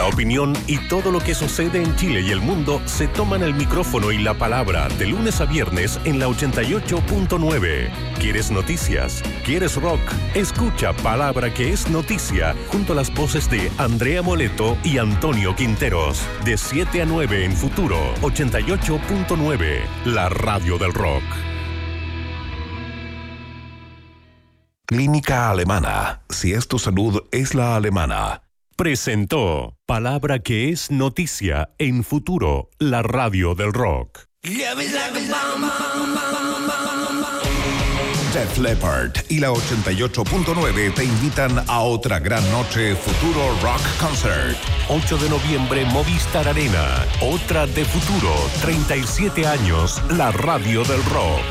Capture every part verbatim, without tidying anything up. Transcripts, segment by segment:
La opinión y todo lo que sucede en Chile y el mundo se toman el micrófono y la palabra de lunes a viernes en la ochenta y ocho punto nueve. ¿Quieres noticias? ¿Quieres rock? Escucha Palabra que es noticia junto a las voces de Andrea Moleto y Antonio Quinteros. De siete a nueve en Futuro ochenta y ocho punto nueve, la radio del rock. Clínica Alemana. Si es tu salud, es la alemana. Presentó Palabra que es noticia en Futuro, la radio del rock. Def Leppard y la ochenta y ocho punto nueve te invitan a otra gran noche Futuro Rock Concert. ocho de noviembre, Movistar Arena. Otra de Futuro. treinta y siete años, la radio del rock.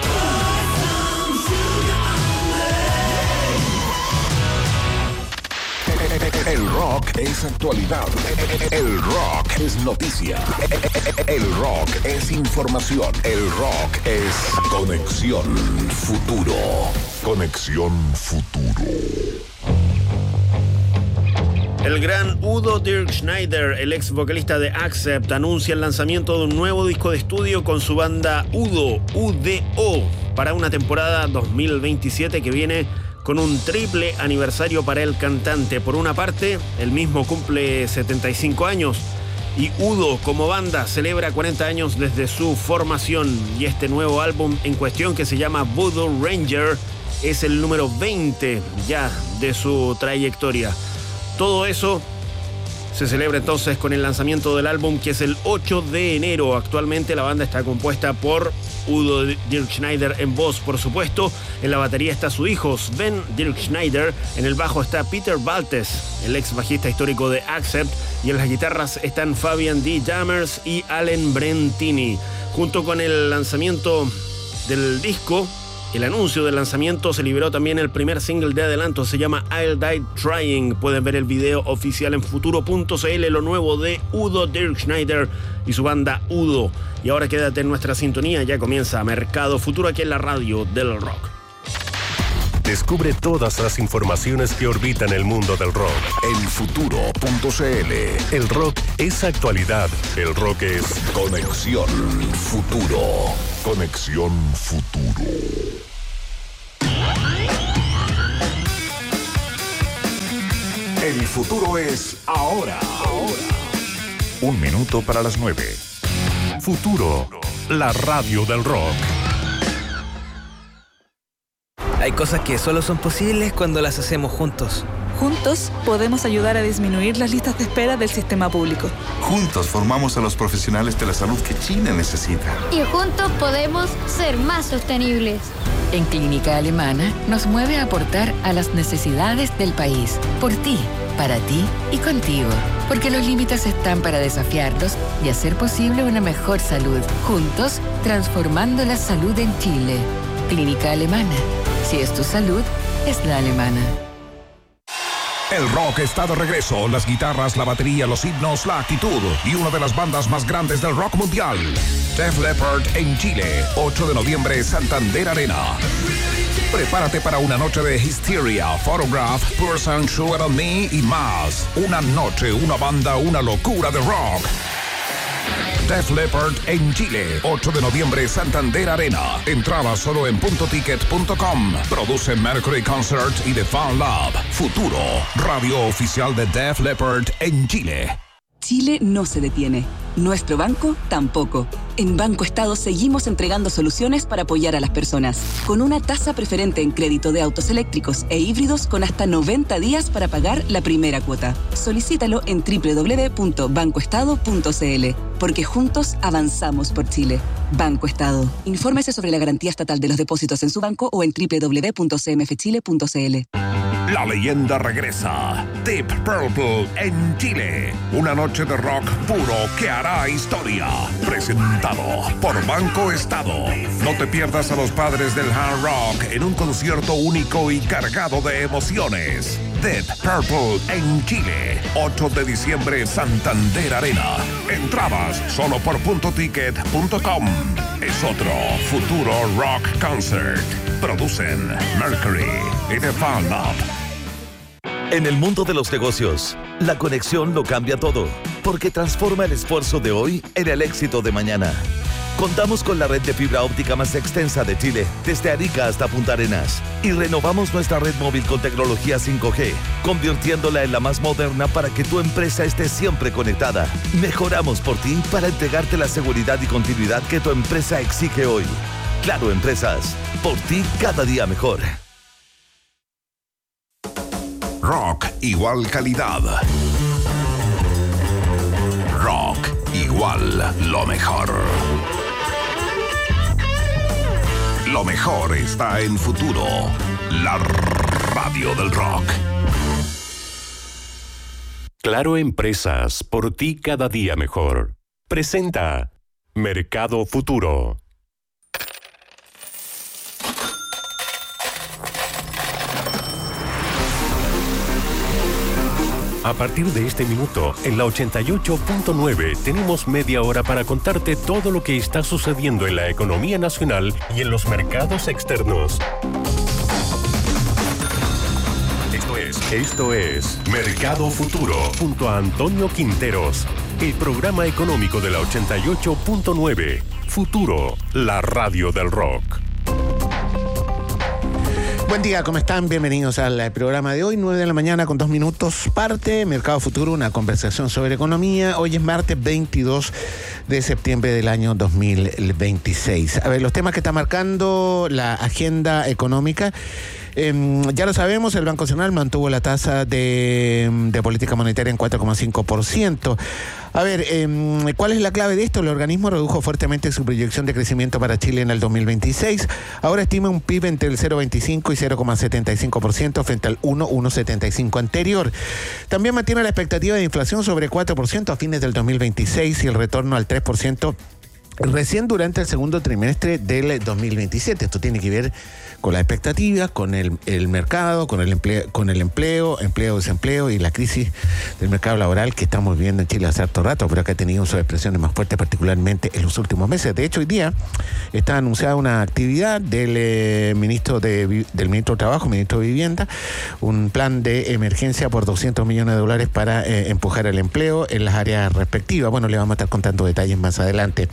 El rock es actualidad. El rock es noticia. El rock es información. El rock es Conexión Futuro. Conexión Futuro. El gran Udo Dirkschneider, el ex vocalista de Accept, anuncia el lanzamiento de un nuevo disco de estudio con su banda Udo, U D O, para una temporada dos mil veintisiete que viene con un triple aniversario para el cantante. Por una parte, él mismo cumple setenta y cinco años y Udo como banda celebra cuarenta años desde su formación, y este nuevo álbum en cuestión, que se llama Voodoo Ranger, es el número veinte ya de su trayectoria. Todo eso se celebra entonces con el lanzamiento del álbum, que es el ocho de enero. Actualmente la banda está compuesta por Udo Dirkschneider en voz, por supuesto. En la batería está su hijo Sven Dirkschneider. En el bajo está Peter Baltes, el ex bajista histórico de Accept. Y en las guitarras están Fabian D. Dammers y Allen Brentini. Junto con el lanzamiento del disco, el anuncio del lanzamiento, se liberó también el primer single de adelanto. Se llama I'll Die Trying. Pueden ver el video oficial en futuro punto c l, lo nuevo de Udo Dirkschneider y su banda Udo. Y ahora quédate en nuestra sintonía, ya comienza Mercado Futuro aquí en la radio del rock. Descubre todas las informaciones que orbitan el mundo del rock en futuro punto c l. El rock es actualidad. El rock es Conexión Futuro. Conexión Futuro. El futuro es ahora. Ahora. Un minuto para las nueve. Futuro, la radio del rock. Hay cosas que solo son posibles cuando las hacemos juntos. Juntos podemos ayudar a disminuir las listas de espera del sistema público. Juntos formamos a los profesionales de la salud que Chile necesita. Y juntos podemos ser más sostenibles. En Clínica Alemana nos mueve a aportar a las necesidades del país. Por ti, para ti y contigo. Porque los límites están para desafiarlos y hacer posible una mejor salud. Juntos, transformando la salud en Chile. Clínica Alemana. Si es tu salud, es la alemana. El rock está de regreso. Las guitarras, la batería, los himnos, la actitud y una de las bandas más grandes del rock mundial. Def Leppard en Chile. ocho de noviembre, Santander Arena. Prepárate para una noche de Hysteria, Photograph, Person, Sugar on Me y más. Una noche, una banda, una locura de rock. Def Leppard en Chile, ocho de noviembre, Santander Arena. Entrada solo en punto ticket punto com. Produce Mercury Concert y The Fan Lab. Futuro, radio oficial de Def Leppard en Chile. Chile no se detiene. Nuestro banco tampoco. En Banco Estado seguimos entregando soluciones para apoyar a las personas. Con una tasa preferente en crédito de autos eléctricos e híbridos con hasta noventa días para pagar la primera cuota. Solicítalo en doble u doble u doble u punto banco estado punto c l. Porque juntos avanzamos por Chile. Banco Estado. Infórmese sobre la garantía estatal de los depósitos en su banco o en doble u doble u doble u punto c m f chile punto c l. La leyenda regresa. Deep Purple en Chile. Una noche de rock puro que hará historia. Presentado por Banco Estado. No te pierdas a los padres del hard rock en un concierto único y cargado de emociones. Deep Purple en Chile. ocho de diciembre, Santander Arena. Entradas solo por punto ticket punto com. Es otro Futuro Rock Concert. Producen Mercury y The Fan Lab. En el mundo de los negocios, la conexión lo cambia todo, porque transforma el esfuerzo de hoy en el éxito de mañana. Contamos con la red de fibra óptica más extensa de Chile, desde Arica hasta Punta Arenas, y renovamos nuestra red móvil con tecnología cinco G, convirtiéndola en la más moderna para que tu empresa esté siempre conectada. Mejoramos por ti para entregarte la seguridad y continuidad que tu empresa exige hoy. Claro Empresas, por ti cada día mejor. Rock igual calidad. Rock igual lo mejor. Lo mejor está en Futuro, la radio del rock. Claro Empresas, por ti cada día mejor. Presenta Mercado Futuro. A partir de este minuto, en la ochenta y ocho punto nueve, tenemos media hora para contarte todo lo que está sucediendo en la economía nacional y en los mercados externos. Esto es, esto es Mercado Futuro, junto a Antonio Quinteros, el programa económico de la ochenta y ocho punto nueve. Futuro, la radio del rock. Buen día, ¿cómo están? Bienvenidos al programa de hoy, nueve de la mañana con dos minutos. Parte Mercado Futuro, una conversación sobre economía. Hoy es martes veintidós de septiembre del año dos mil veintiséis. A ver, los temas que está marcando la agenda económica. Eh, ya lo sabemos, el Banco Central mantuvo la tasa de, de política monetaria en cuatro coma cinco por ciento. A ver, eh, ¿cuál es la clave de esto? El organismo redujo fuertemente su proyección de crecimiento para Chile en el dos mil veintiséis. Ahora estima un P I B entre el cero coma veinticinco y cero coma setenta y cinco por ciento frente al uno coma setenta y cinco por ciento anterior. También mantiene la expectativa de inflación sobre cuatro por ciento a fines del dos mil veintiséis y el retorno al tres por ciento recién durante el segundo trimestre del dos mil veintisiete. Esto tiene que ver con las expectativas, con el, el mercado, con el empleo, con el empleo, empleo, desempleo y la crisis del mercado laboral que estamos viviendo en Chile hace harto rato, pero que ha tenido sus expresiones más fuertes particularmente en los últimos meses. De hecho, hoy día está anunciada una actividad del eh, ministro de del ministro de Trabajo, ministro de Vivienda, un plan de emergencia por doscientos millones de dólares para eh, empujar el empleo en las áreas respectivas. Bueno, le vamos a estar contando detalles más adelante.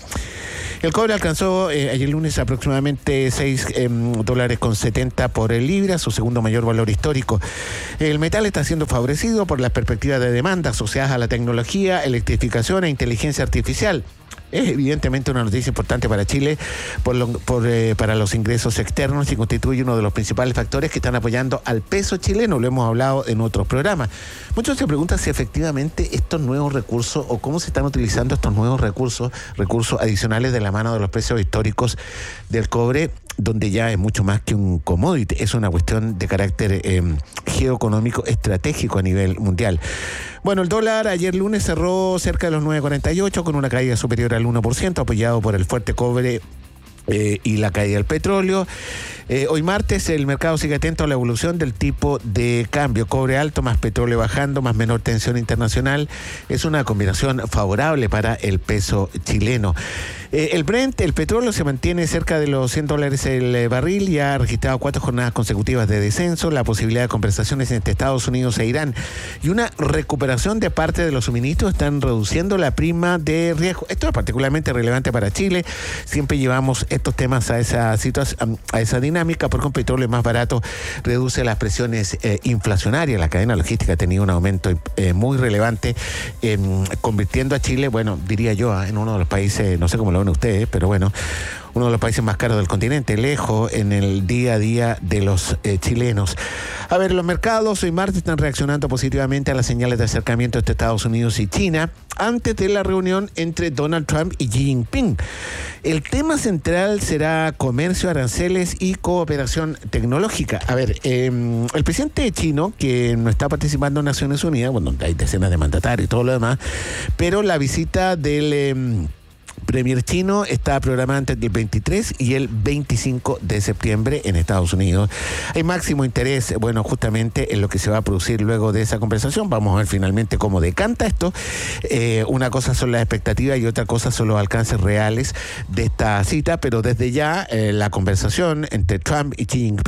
El cobre alcanzó eh, ayer lunes aproximadamente seis eh, dólares con setenta por el libra, su segundo mayor valor histórico. El metal está siendo favorecido por las perspectivas de demanda asociadas a la tecnología, electrificación e inteligencia artificial. Es evidentemente una noticia importante para Chile por lo, por, eh, para los ingresos externos y constituye uno de los principales factores que están apoyando al peso chileno. Lo hemos hablado en otros programas. Muchos se preguntan si efectivamente estos nuevos recursos o cómo se están utilizando estos nuevos recursos, recursos adicionales de la mano de los precios históricos del cobre, donde ya es mucho más que un commodity, es una cuestión de carácter eh, geoeconómico estratégico a nivel mundial. Bueno, el dólar ayer lunes cerró cerca de los nueve cuarenta y ocho con una caída superior al uno por ciento, apoyado por el fuerte cobre Eh, y la caída del petróleo. Eh, hoy martes el mercado sigue atento a la evolución del tipo de cambio. Cobre alto, más petróleo bajando, más menor tensión internacional. Es una combinación favorable para el peso chileno. Eh, el Brent, el petróleo, se mantiene cerca de los cien dólares el eh, barril y ha registrado cuatro jornadas consecutivas de descenso. La posibilidad de conversaciones entre Estados Unidos e Irán y una recuperación de parte de los suministros están reduciendo la prima de riesgo. Esto es particularmente relevante para Chile. Siempre llevamos estos temas a esa situación, a esa dinámica, porque un petróleo más barato reduce las presiones eh, inflacionarias. La cadena logística ha tenido un aumento eh, muy relevante, eh, convirtiendo a Chile, bueno, diría yo, en uno de los países, no sé cómo lo ven ustedes, pero bueno, uno de los países más caros del continente, lejos en el día a día de los eh, chilenos. A ver, los mercados hoy martes están reaccionando positivamente a las señales de acercamiento entre Estados Unidos y China antes de la reunión entre Donald Trump y Xi Jinping. El tema central será comercio, aranceles y cooperación tecnológica. A ver, eh, el presidente chino, que no está participando en Naciones Unidas, bueno, hay decenas de mandatarios y todo lo demás, pero la visita del Eh, Premier chino está programada entre el veintitrés y el veinticinco de septiembre en Estados Unidos. Hay máximo interés, bueno, justamente en lo que se va a producir luego de esa conversación. Vamos a ver finalmente cómo decanta esto. Eh, una cosa son las expectativas y otra cosa son los alcances reales de esta cita, pero desde ya eh, la conversación entre Trump y Xi Jinping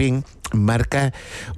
marca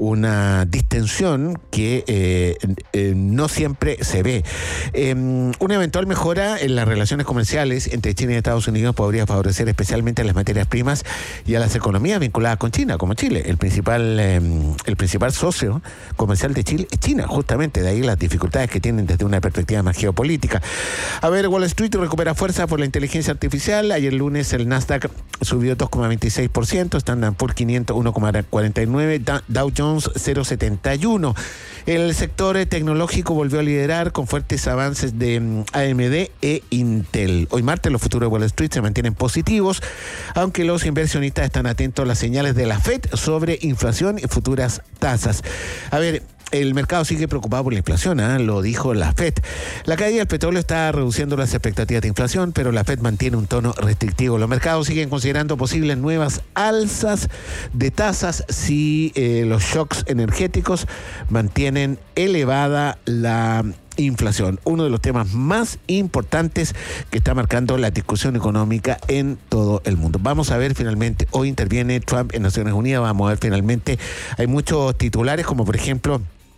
una distensión que eh, eh, no siempre se ve. Eh, una eventual mejora en las relaciones comerciales entre China y Estados Unidos podría favorecer especialmente a las materias primas y a las economías vinculadas con China, como Chile. El principal, eh, el principal socio comercial de Chile es China, justamente. De ahí las dificultades que tienen desde una perspectiva más geopolítica. A ver, Wall Street recupera fuerza por la inteligencia artificial. Ayer lunes el Nasdaq subió dos coma veintiséis por ciento, Standard and Poor's quinientos uno coma cuarenta y nueve, Dow Jones cero coma setenta y uno. El sector tecnológico volvió a liderar con fuertes avances de A M D e Intel. Hoy martes los futuros de Wall Street se mantienen positivos, aunque los inversionistas están atentos a las señales de la Fed sobre inflación y futuras tasas. A ver, el mercado sigue preocupado por la inflación, ¿eh? Lo dijo la Fed. La caída del petróleo está reduciendo las expectativas de inflación, pero la Fed mantiene un tono restrictivo. Los mercados siguen considerando posibles nuevas alzas de tasas si eh, los shocks energéticos mantienen elevada la inflación, uno de los temas más importantes que está marcando la discusión económica en todo el mundo. Vamos a ver finalmente, hoy interviene Trump en Naciones Unidas, vamos a ver finalmente, hay muchos titulares como por ejemplo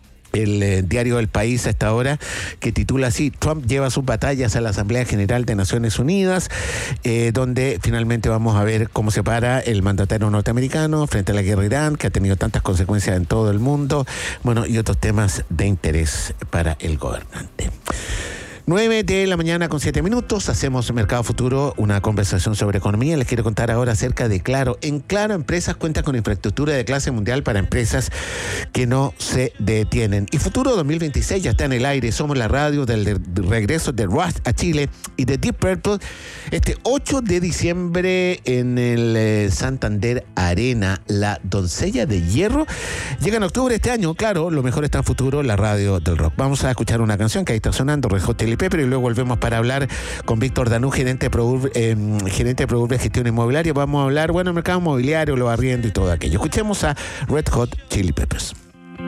el eh, diario El País a esta hora, que titula así: Trump lleva sus batallas a la Asamblea General de Naciones Unidas, eh, donde finalmente vamos a ver cómo se para el mandatario norteamericano frente a la guerra de Irán, que ha tenido tantas consecuencias en todo el mundo, bueno, y otros temas de interés para el gobernante. nueve de la mañana con siete minutos, hacemos Mercado Futuro, una conversación sobre economía. Les quiero contar ahora acerca de Claro. En Claro, Empresas cuenta con infraestructura de clase mundial para empresas que no se detienen. Y Futuro dos mil veintiséis ya está en el aire. Somos la radio del de, de regreso de Rush a Chile y de Deep Purple este ocho de diciembre en el eh, Santander Arena. La Doncella de Hierro llega en octubre de este año. Claro, lo mejor está en Futuro, la radio del rock. Vamos a escuchar una canción que ahí está sonando, Red Hot Chili Pepper, y luego volvemos para hablar con Víctor Danú, gerente de Prourbe, eh, gerente de Prourbe Gestión Inmobiliaria. Vamos a hablar, bueno, el mercado inmobiliario, los arriendos y todo aquello. Escuchemos a Red Hot Chili Peppers.